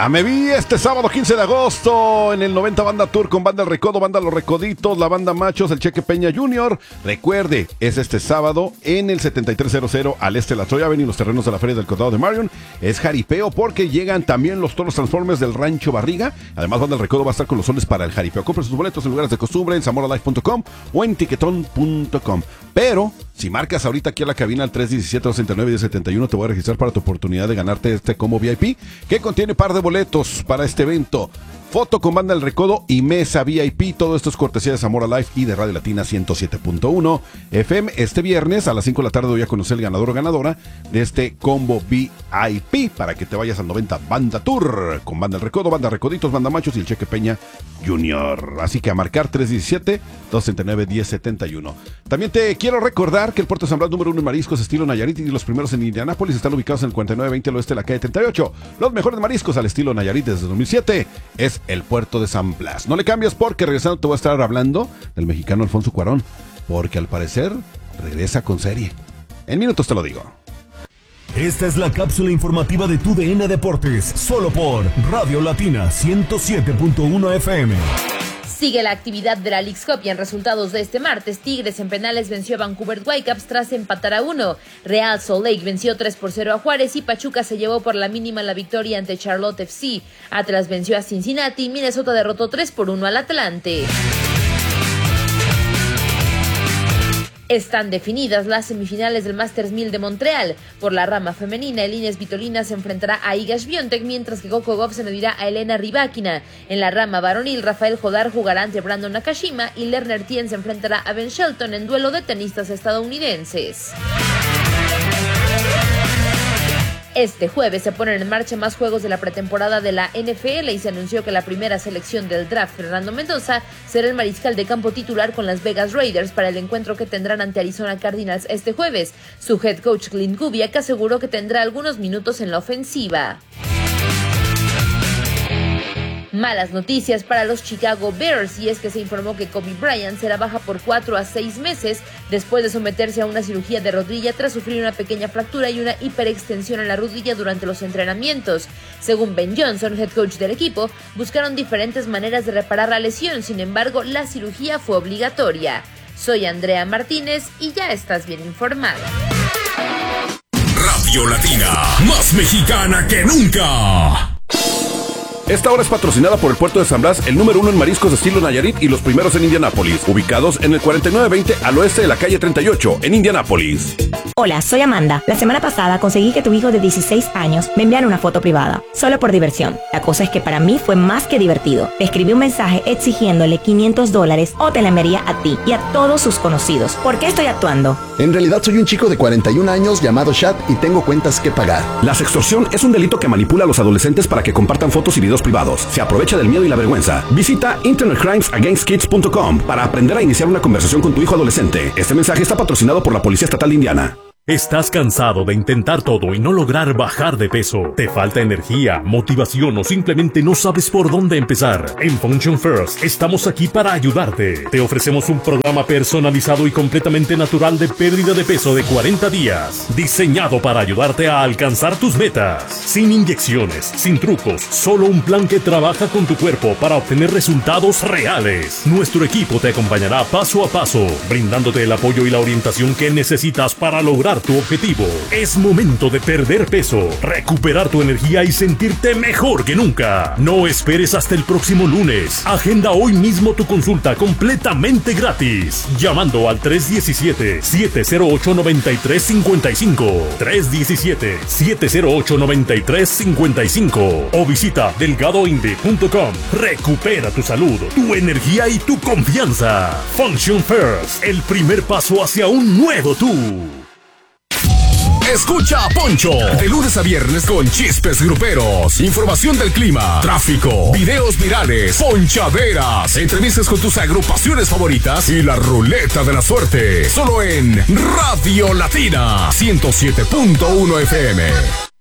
Ya me vi este sábado 15 de agosto en el 90 Banda Tour con Banda El Recodo, Banda Los Recoditos, la Banda Machos, el Cheque Peña Jr. Recuerde, es este sábado en el 7300 al este de la Troy Avenue, los terrenos de la Feria del Condado de Marion. Es jaripeo porque llegan también los toros Transformers del Rancho Barriga. Además, Banda El Recodo va a estar con los soles para el jaripeo. Compre sus boletos en lugares de costumbre en zamoralife.com o en tiquetón.com. Pero si marcas ahorita aquí a la cabina al 317-269-1071, te voy a registrar para tu oportunidad de ganarte este combo VIP que contiene par de boletos para este evento. Foto con Banda El Recodo y mesa VIP. Todo esto es cortesía de Zamora Life y de Radio Latina 107.1 FM. Este viernes a las 5 de la tarde voy a conocer el ganador o ganadora de este combo VIP para que te vayas al 90 Banda Tour con Banda El Recodo, Banda Recoditos, Banda Machos y el Cheque Peña Junior. Así que a marcar 317-269-1071. También te quiero recordar que el Puerto de San Blas número 1 en mariscos estilo Nayarit y los primeros en Indianápolis están ubicados en el 4920 al oeste de la calle 38. Los mejores mariscos al estilo Nayarit desde 2007 es el Puerto de San Blas. No le cambies porque regresando te voy a estar hablando del mexicano Alfonso Cuarón, porque al parecer regresa con serie. En minutos te lo digo. Esta es la cápsula informativa de tu DN Deportes, solo por Radio Latina 107.1 FM. Sigue la actividad de la Leagues Cup y en resultados de este martes, Tigres en penales venció a Vancouver Whitecaps tras empatar a 1. Real Salt Lake venció 3-0 a Juárez y Pachuca se llevó por la mínima la victoria ante Charlotte FC. Atlas venció a Cincinnati y Minnesota derrotó 3-1 al Atlante. Están definidas las semifinales del Masters 1000 de Montreal. Por la rama femenina, Elines Vitolina se enfrentará a Iga Swiatek, mientras que Coco Gauff se medirá a Elena Rybakina. En la rama varonil, Rafael Jodar jugará ante Brandon Nakashima y Lerner Tien se enfrentará a Ben Shelton en duelo de tenistas estadounidenses. Este jueves se ponen en marcha más juegos de la pretemporada de la NFL y se anunció que la primera selección del draft, Fernando Mendoza, será el mariscal de campo titular con las Vegas Raiders para el encuentro que tendrán ante Arizona Cardinals este jueves. Su head coach Clint Kubiak aseguró que tendrá algunos minutos en la ofensiva. Malas noticias para los Chicago Bears, y es que se informó que Kobe Bryant será baja por 4 a 6 meses después de someterse a una cirugía de rodilla tras sufrir una pequeña fractura y una hiperextensión en la rodilla durante los entrenamientos. Según Ben Johnson, head coach del equipo, buscaron diferentes maneras de reparar la lesión, sin embargo, la cirugía fue obligatoria. Soy Andrea Martínez y ya estás bien informado. Radio Latina, más mexicana que nunca. Esta hora es patrocinada por el Puerto de San Blas, el número 1 en mariscos de estilo Nayarit y los primeros en Indianápolis, ubicados en el 4920 al oeste de la calle 38, en Indianápolis. Hola, soy Amanda. La semana pasada conseguí que tu hijo de 16 años me enviara una foto privada, solo por diversión. La cosa es que para mí fue más que divertido. Le escribí un mensaje exigiéndole $500 o te la enviaría a ti y a todos sus conocidos. ¿Por qué estoy actuando? En realidad soy un chico de 41 años llamado Shad y tengo cuentas que pagar. La sextorsión es un delito que manipula a los adolescentes para que compartan fotos y videos privados. Se aprovecha del miedo y la vergüenza. Visita internetcrimesagainstkids.com para aprender a iniciar una conversación con tu hijo adolescente. Este mensaje está patrocinado por la Policía Estatal de Indiana. ¿Estás cansado de intentar todo y no lograr bajar de peso? ¿Te falta energía, motivación o simplemente no sabes por dónde empezar? En Function First estamos aquí para ayudarte. Te ofrecemos un programa personalizado y completamente natural de pérdida de peso de 40 días, diseñado para ayudarte a alcanzar tus metas. Sin inyecciones, sin trucos, solo un plan que trabaja con tu cuerpo para obtener resultados reales. Nuestro equipo te acompañará paso a paso, brindándote el apoyo y la orientación que necesitas para lograr tu objetivo. Es momento de perder peso, recuperar tu energía y sentirte mejor que nunca. No esperes hasta el próximo lunes. Agenda hoy mismo tu consulta completamente gratis, llamando al 317-708-9355, 317-708-9355 o visita delgadoinde.com. Recupera tu salud, tu energía y tu confianza. Function First, el primer paso hacia un nuevo tú. Escucha a Poncho de lunes a viernes con chistes gruperos, información del clima, tráfico, videos virales, ponchaderas, entrevistas con tus agrupaciones favoritas y la ruleta de la suerte. Solo en Radio Latina 107.1 FM.